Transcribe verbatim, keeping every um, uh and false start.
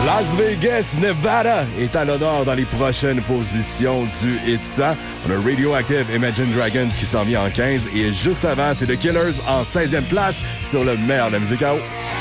Las Vegas, Nevada est à l'honneur dans les prochaines positions du Hit cent. On a Radioactive Imagine Dragons qui s'en vient en quinze et juste avant, c'est The Killers en seizième place sur le meilleur de la musique à eau.